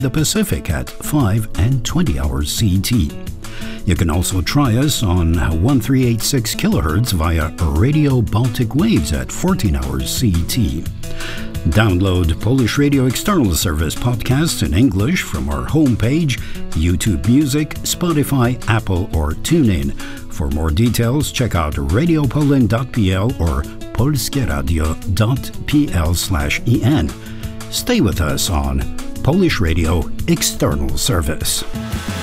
the Pacific at 5 and 20 hours CT. You can also try us on 1386 kHz via Radio Baltic Waves at 14 hours CT. Download Polish Radio External Service podcasts in English from our homepage, YouTube Music, Spotify, Apple, or TuneIn. For more details, check out radiopoland.pl or polskieradio.pl/en. Stay with us on Polish Radio External Service.